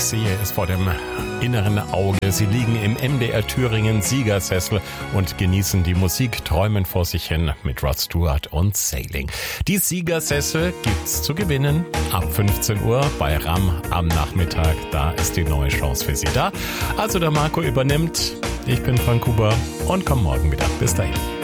ich sehe es vor dem inneren Auge. Sie liegen im MDR Thüringen Siegersessel und genießen die Musik, träumen vor sich hin mit Rod Stewart und Sailing. Die Siegersessel gibt's zu gewinnen ab 15 Uhr bei RAM am Nachmittag. Da ist die neue Chance für Sie da. Also der Marco übernimmt. Ich bin Frank Huber und komme morgen wieder. Bis dahin.